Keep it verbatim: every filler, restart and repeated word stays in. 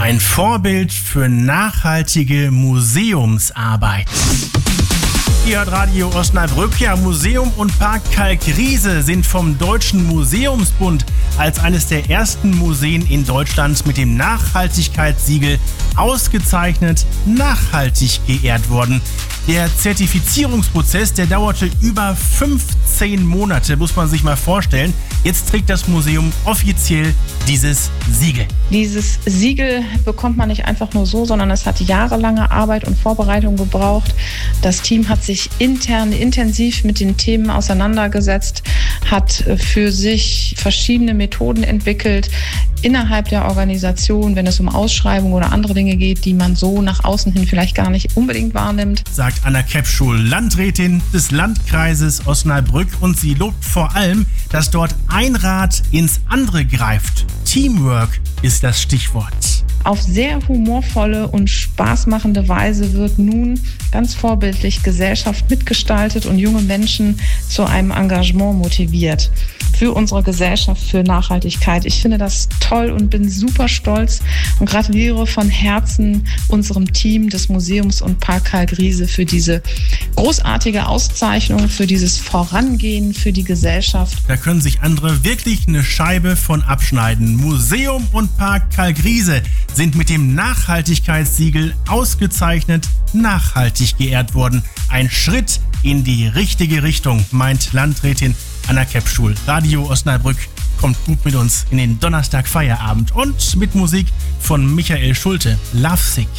Ein Vorbild für nachhaltige Museumsarbeit. Hier hat Radio Osnabrück. Ja, Museum und Park Kalkriese sind vom Deutschen Museumsbund als eines der ersten Museen in Deutschland mit dem Nachhaltigkeitssiegel ausgezeichnet nachhaltig geehrt worden. Der Zertifizierungsprozess, der dauerte über fünfzehn Monate, muss man sich mal vorstellen. Jetzt trägt das Museum offiziell dieses Siegel. Dieses Siegel bekommt man nicht einfach nur so, sondern es hat jahrelange Arbeit und Vorbereitung gebraucht. Das Team hat sich intern intensiv mit den Themen auseinandergesetzt, hat für sich verschiedene Methoden entwickelt innerhalb der Organisation, wenn es um Ausschreibungen oder andere Dinge geht, die man so nach außen hin vielleicht gar nicht unbedingt wahrnimmt. Sagt Anna Kepschul, Landrätin des Landkreises Osnabrück, und sie lobt vor allem, dass dort ein Rad ins andere greift. Teamwork ist das Stichwort. Auf sehr humorvolle und spaßmachende Weise wird nun ganz vorbildlich Gesellschaft mitgestaltet und junge Menschen zu einem Engagement motiviert für unsere Gesellschaft, für Nachhaltigkeit. Ich finde das toll und bin super stolz und gratuliere von Herzen unserem Team des Museums und Park Kalkriese für diese großartige Auszeichnung, für dieses Vorangehen, für die Gesellschaft. Da können sich andere wirklich eine Scheibe von abschneiden. Museum und Park Kalkriese sind mit dem Nachhaltigkeitssiegel ausgezeichnet nachhaltig geehrt worden. Ein Schritt in die richtige Richtung, meint Landrätin Anna Kepschul. Radio Osnabrück kommt gut mit uns in den Donnerstag-Feierabend und mit Musik von Michael Schulte, Lovesick.